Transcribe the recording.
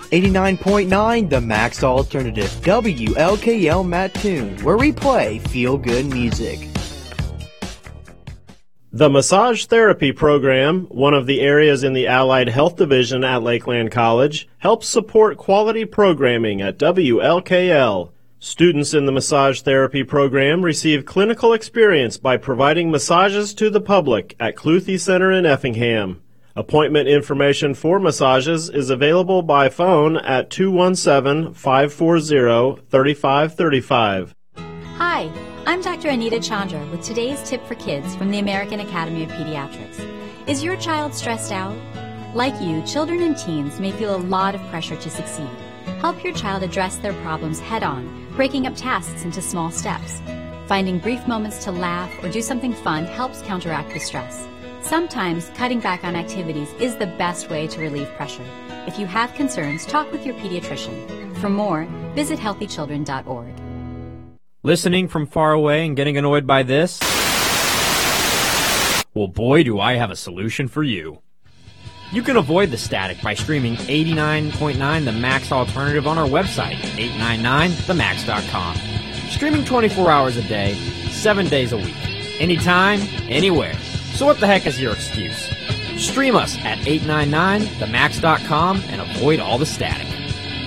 89.9 The Max Alternative, WLKL Mattoon, where we play feel-good music. The Massage Therapy Program, one of the areas in the Allied Health Division at Lakeland College, helps support quality programming at WLKL. Students in the Massage Therapy Program receive clinical experience by providing massages to the public at Cluthe Center in Effingham. Appointment information for massages is available by phone at 217-540-3535. Hi, I'm Dr. Anita Chandra with today's tip for kids from the American Academy of Pediatrics. Is your child stressed out? Like you, children and teens may feel a lot of pressure to succeed. Help your child address their problems head-on, breaking up tasks into small steps. Finding brief moments to laugh or do something fun helps counteract the stress. Sometimes cutting back on activities is the best way to relieve pressure. If you have concerns, talk with your pediatrician. For more, visit healthychildren.org. Listening from far away and getting annoyed by this? Well, boy, do I have a solution for you. You can avoid the static by streaming 89.9 The Max Alternative on our website, 899themax.com. Streaming 24 hours a day, 7 days a week. Anytime, anywhere. So what the heck is your excuse? Stream us at 899themax.com and avoid all the static.